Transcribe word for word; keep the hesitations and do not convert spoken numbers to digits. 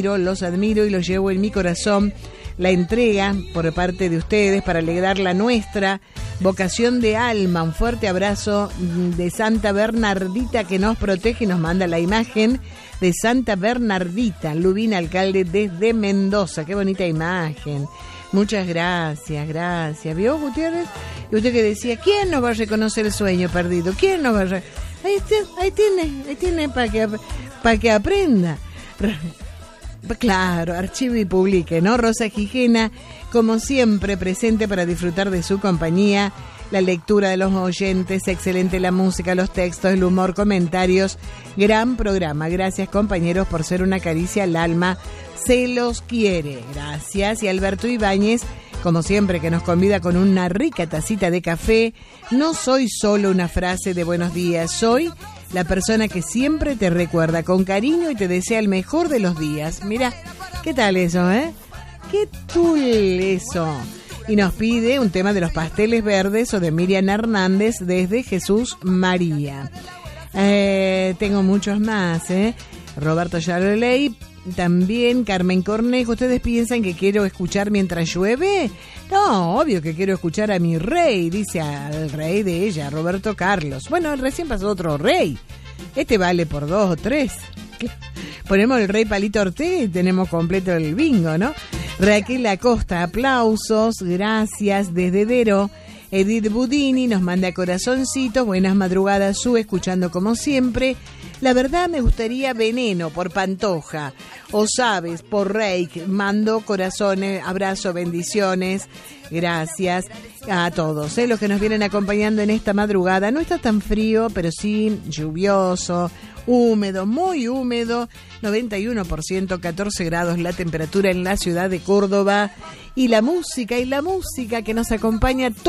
admiro, los admiro y los llevo en mi corazón. La entrega por parte de ustedes para alegrar la nuestra vocación de alma. Un fuerte abrazo de Santa Bernardita que nos protege y nos manda la imagen de Santa Bernardita, Lubina, alcalde desde Mendoza. Qué bonita imagen. Muchas gracias, gracias. ¿Vio, Gutiérrez? Y usted que decía, ¿quién nos va a reconocer el sueño perdido? ¿Quién nos va a... Re... Ahí, ahí tiene, ahí tiene para que, para que aprenda. Claro, archive y publique, ¿no? Rosa Gijena, como siempre, presente para disfrutar de su compañía, la lectura de los oyentes, excelente la música, los textos, el humor, comentarios, gran programa. Gracias, compañeros, por ser una caricia al alma. Se los quiere. Gracias. Y Alberto Ibáñez, como siempre, que nos convida con una rica tacita de café. No soy solo una frase de buenos días, soy la persona que siempre te recuerda con cariño y te desea el mejor de los días. Mira, ¿qué tal eso, eh? ¿Qué tul eso? Y nos pide un tema de los pasteles verdes o de Miriam Hernández desde Jesús María. Eh, tengo muchos más, ¿eh? Roberto ya lo leí. También Carmen Cornejo. ¿Ustedes piensan que quiero escuchar mientras llueve? No, obvio que quiero escuchar a mi rey, dice al rey de ella, Roberto Carlos. Bueno, recién pasó otro rey. Este vale por dos o tres. Ponemos el rey Palito Ortega y tenemos completo el bingo, ¿no? Raquel Acosta, aplausos, gracias desde Dero. Edith Budini nos manda corazoncitos, buenas madrugadas, Su, escuchando como siempre. La verdad me gustaría Veneno por Pantoja, o Sabes por Reik. Mando corazones, abrazo, bendiciones, gracias a todos, ¿eh? Los que nos vienen acompañando en esta madrugada. No está tan frío, pero sí lluvioso, húmedo, muy húmedo, noventa y uno por ciento, catorce grados la temperatura en la ciudad de Córdoba. Y la música, y la música que nos acompaña